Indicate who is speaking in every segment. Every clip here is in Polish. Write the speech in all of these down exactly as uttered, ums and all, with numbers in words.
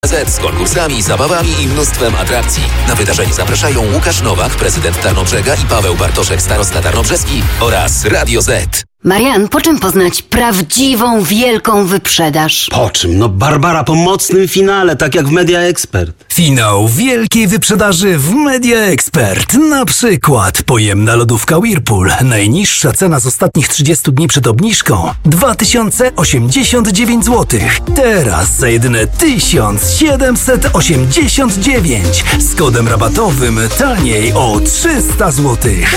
Speaker 1: Z z konkursami, zabawami i mnóstwem atrakcji. Na wydarzenie zapraszają Łukasz Nowak, prezydent Tarnobrzega, i Paweł Bartoszek, starosta tarnobrzeski, oraz Radio Z.
Speaker 2: Marian, po czym poznać prawdziwą, wielką wyprzedaż?
Speaker 3: Po czym? No Barbara, po mocnym finale, tak jak w Media Expert.
Speaker 4: Finał wielkiej wyprzedaży w Media Expert. Na przykład pojemna lodówka Whirlpool. Najniższa cena z ostatnich trzydziestu dni przed obniżką dwa tysiące osiemdziesiąt dziewięć złotych. Teraz za jedyne tysiąc siedemset osiemdziesiąt dziewięć. Z kodem rabatowym taniej o trzysta złotych.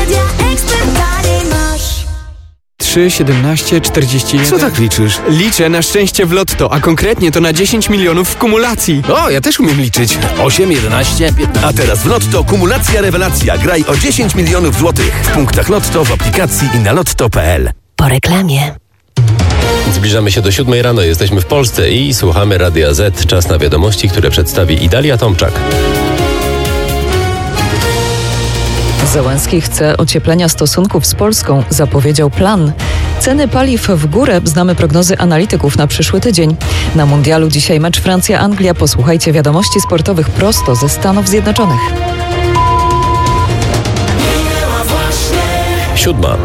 Speaker 5: trzy, siedemnaście, czterdzieści jeden.
Speaker 6: Co tak liczysz?
Speaker 5: Liczę na szczęście w lotto, a konkretnie to na dziesięć milionów w kumulacji.
Speaker 6: O, ja też umiem liczyć.
Speaker 7: osiem, jedenaście, piętnaście. A teraz w Lotto kumulacja rewelacja. Graj o dziesięć milionów złotych. W punktach Lotto, w aplikacji i na lotto kropka p l.
Speaker 2: Po reklamie.
Speaker 8: Zbliżamy się do siódmej rano, jesteśmy w Polsce i słuchamy Radia Z. Czas na wiadomości, które przedstawi Idalia Tomczak.
Speaker 9: Zełenski chce ocieplenia stosunków z Polską, zapowiedział plan. Ceny paliw w górę, znamy prognozy analityków na przyszły tydzień. Na mundialu dzisiaj mecz Francja-Anglia. Posłuchajcie wiadomości sportowych prosto ze Stanów Zjednoczonych.
Speaker 8: Siódma.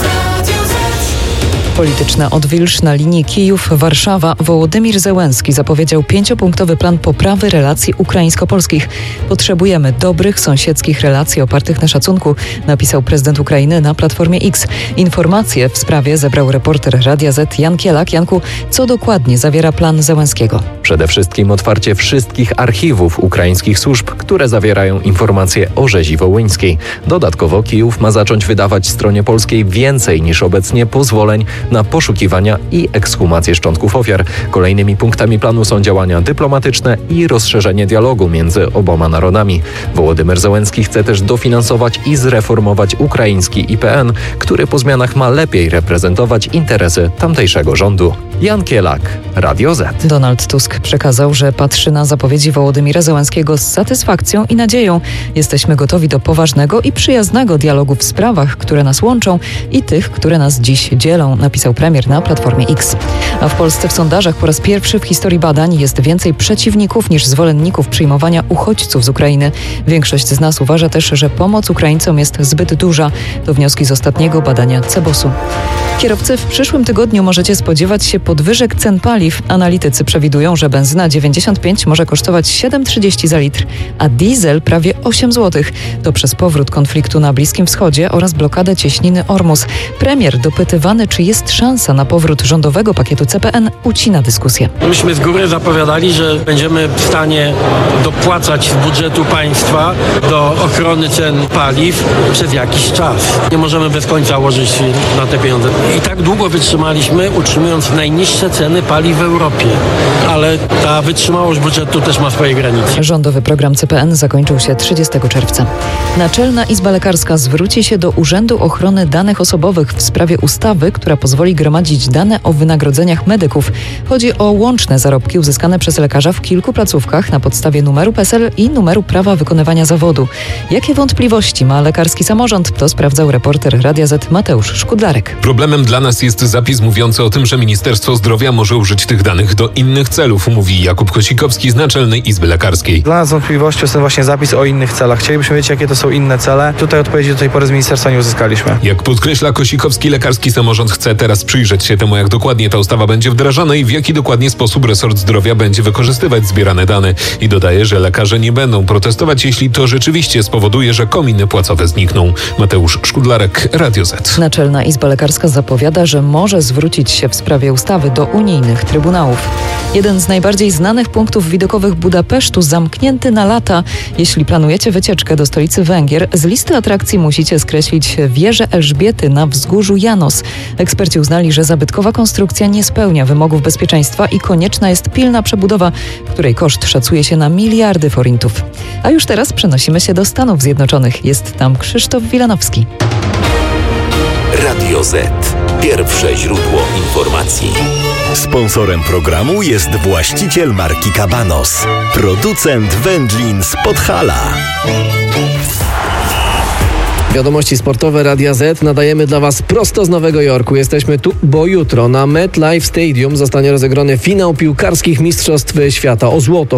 Speaker 9: Polityczna odwilż na linii Kijów-Warszawa. Wołodymir Zełenski zapowiedział pięciopunktowy plan poprawy relacji ukraińsko-polskich. Potrzebujemy dobrych, sąsiedzkich relacji opartych na szacunku, napisał prezydent Ukrainy na Platformie X. Informacje w sprawie zebrał reporter Radia Z Jan Kielak. Janku, co dokładnie zawiera plan Zełenskiego?
Speaker 10: Przede wszystkim otwarcie wszystkich archiwów ukraińskich służb, które zawierają informacje o rzezi wołyńskiej. Dodatkowo Kijów ma zacząć wydawać stronie polskiej więcej niż obecnie pozwoleń na poszukiwania i ekshumację szczątków ofiar. Kolejnymi punktami planu są działania dyplomatyczne i rozszerzenie dialogu między oboma narodami. Wołodymyr Zełenski chce też dofinansować i zreformować ukraiński I P N, który po zmianach ma lepiej reprezentować interesy tamtejszego rządu. Jan Kielak, Radio Z.
Speaker 9: Donald Tusk przekazał, że patrzy na zapowiedzi Wołodymira Zełenskiego z satysfakcją i nadzieją. Jesteśmy gotowi do poważnego i przyjaznego dialogu w sprawach, które nas łączą, i tych, które nas dziś dzielą, napisał premier na Platformie X. A w Polsce w sondażach po raz pierwszy w historii badań jest więcej przeciwników niż zwolenników przyjmowania uchodźców z Ukrainy. Większość z nas uważa też, że pomoc Ukraińcom jest zbyt duża. To wnioski z ostatniego badania Cebosu. Kierowcy, w przyszłym tygodniu możecie spodziewać się podwyżek cen paliw. Analitycy przewidują, że benzyna dziewięćdziesiąt pięć może kosztować siedem trzydzieści za litr, a diesel prawie osiem złotych. To przez powrót konfliktu na Bliskim Wschodzie oraz blokadę cieśniny Ormus. Premier, dopytywany, czy jest szansa na powrót rządowego pakietu C P N, ucina dyskusję.
Speaker 11: Myśmy z góry zapowiadali, że będziemy w stanie dopłacać z budżetu państwa do ochrony cen paliw przez jakiś czas. Nie możemy bez końca łożyć na te pieniądze. I tak długo wytrzymaliśmy, utrzymując najniższe ceny paliw w Europie. Ale ta wytrzymałość budżetu też ma swoje granice.
Speaker 9: Rządowy program C P N zakończył się trzydziestego czerwca. Naczelna Izba Lekarska zwróci się do Urzędu Ochrony Danych Osobowych w sprawie ustawy, która pozwoli gromadzić dane o wynagrodzeniach medyków. Chodzi o łączne zarobki uzyskane przez lekarza w kilku placówkach na podstawie numeru P E S E L i numeru prawa wykonywania zawodu. Jakie wątpliwości ma lekarski samorząd? To sprawdzał reporter Radia Z Mateusz Szkudlarek.
Speaker 12: Problemem dla nas jest zapis mówiący o tym, że Ministerstwo Zdrowia może użyć tych danych do innych celów, mówi Jakub Kosikowski z Naczelnej Izby Lekarskiej.
Speaker 13: Dla nas wątpliwością jest ten właśnie zapis o innych celach. Chcielibyśmy wiedzieć, jakie to są inne cele. Tutaj odpowiedzi do tej pory z ministerstwa nie uzyskaliśmy.
Speaker 12: Jak podkreśla Kosikowski, lekarski samorząd chce teraz przyjrzeć się temu, jak dokładnie ta ustawa będzie wdrażana i w jaki dokładnie sposób resort zdrowia będzie wykorzystywać zbierane dane. I dodaje, że lekarze nie będą protestować, jeśli to rzeczywiście spowoduje, że kominy płacowe znikną. Mateusz Szkudlarek, Radio Z.
Speaker 9: Naczelna Izba Lekarska zapowiada, że może zwrócić się w sprawie ustawy do unijnych trybunałów. Jeden z najbardziej znanych punktów widokowych Budapesztu zamknięty na lata. Jeśli planujecie wycieczkę do stolicy Węgier, z listy atrakcji musicie skreślić wieżę Elżbiety na wzgórzu Janos. Eksperci uznali, że zabytkowa konstrukcja nie spełnia wymogów bezpieczeństwa i konieczna jest pilna przebudowa, której koszt szacuje się na miliardy forintów. A już teraz przenosimy się do Stanów Zjednoczonych. Jest tam Krzysztof Wilanowski.
Speaker 1: Radio Z. Pierwsze źródło informacji.
Speaker 7: Sponsorem programu jest właściciel marki Cabanos, producent wędlin z Podhala.
Speaker 6: Wiadomości sportowe Radia Z nadajemy dla Was prosto z Nowego Jorku. Jesteśmy tu, bo jutro na MetLife Stadium zostanie rozegrany finał piłkarskich mistrzostw świata o złoto.